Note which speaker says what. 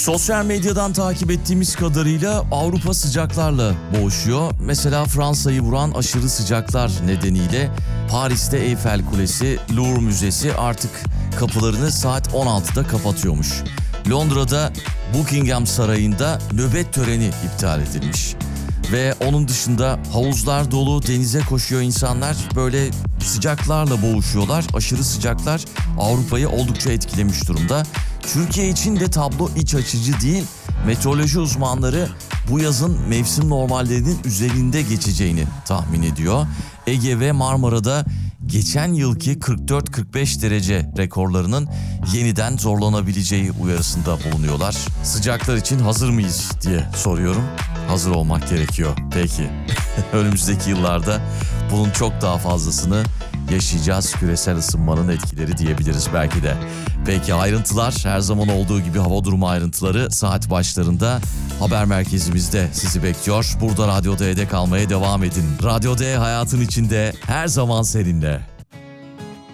Speaker 1: Sosyal medyadan takip ettiğimiz kadarıyla Avrupa sıcaklarla boğuşuyor. Mesela Fransa'yı vuran aşırı sıcaklar nedeniyle Paris'te Eyfel Kulesi, Louvre Müzesi artık kapılarını saat 16'da kapatıyormuş. Londra'da Buckingham Sarayı'nda nöbet töreni iptal edilmiş. Ve onun dışında havuzlar dolu, denize koşuyor insanlar. Böyle sıcaklarla boğuşuyorlar. Aşırı sıcaklar Avrupa'yı oldukça etkilemiş durumda. Türkiye için de tablo iç açıcı değil. Meteoroloji uzmanları bu yazın mevsim normallerinin üzerinde geçeceğini tahmin ediyor. Ege ve Marmara'da geçen yılki 44-45 derece rekorlarının yeniden zorlanabileceği uyarısında bulunuyorlar. Sıcaklar için hazır mıyız diye soruyorum. Hazır olmak gerekiyor. Peki. Önümüzdeki yıllarda bunun çok daha fazlasını yaşayacağız. Küresel ısınmanın etkileri diyebiliriz belki de. Peki ayrıntılar her zaman olduğu gibi hava durumu ayrıntıları saat başlarında haber merkezimizde sizi bekliyor. Burada Radyo D'de kalmaya devam edin. Radyo D hayatın içinde her zaman seninle.